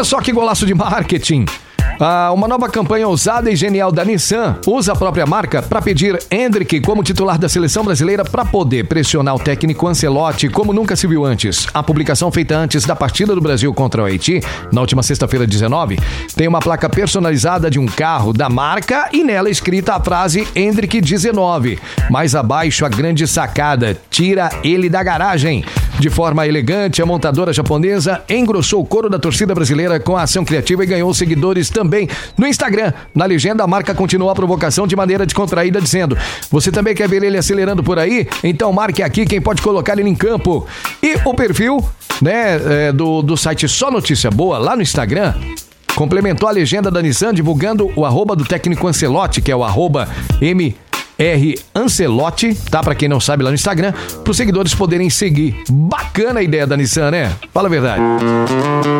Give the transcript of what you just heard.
Olha só que golaço de marketing. Uma nova campanha ousada e genial da Nissan usa a própria marca para pedir Endrick como titular da seleção brasileira para poder pressionar o técnico Ancelotti como nunca se viu antes. A publicação feita antes da partida do Brasil contra o Haiti, na última sexta-feira 19, tem uma placa personalizada de um carro da marca e nela escrita a frase Endrick 19. Mais abaixo a grande sacada, tira ele da garagem. De forma elegante, a montadora japonesa engrossou o coro da torcida brasileira com a ação criativa e ganhou seguidores também no Instagram. Na legenda, a marca continuou a provocação de maneira descontraída, dizendo: você também quer ver ele acelerando por aí? Então marque aqui quem pode colocar ele em campo. E o perfil, né, do site Só Notícia Boa, lá no Instagram, complementou a legenda da Nissan divulgando o arroba do técnico Ancelotti, que é o arroba Ancelotti, tá? Pra quem não sabe, lá no Instagram, pros seguidores poderem seguir. Bacana a ideia da Nissan, né? Fala a verdade.